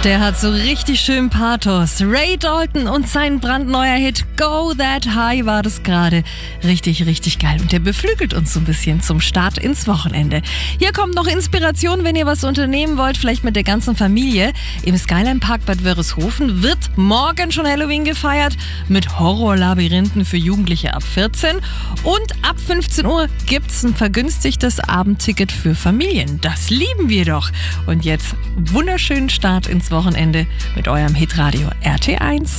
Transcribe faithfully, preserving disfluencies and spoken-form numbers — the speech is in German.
Der hat so richtig schön Pathos. Ray Dalton und sein brandneuer Hit Go That High war das gerade. Richtig, richtig geil. Und der beflügelt uns so ein bisschen zum Start ins Wochenende. Hier kommt noch Inspiration, wenn ihr was unternehmen wollt, vielleicht mit der ganzen Familie. Im Skyline Park Bad Wörishofen wird morgen schon Halloween gefeiert mit Horrorlabyrinthen für Jugendliche ab vierzehn. Und ab fünfzehn Uhr gibt's ein vergünstigtes Abendticket für Familien. Das lieben wir doch. Und jetzt wunderschönen Start ins Wochenende mit eurem Hitradio R T eins.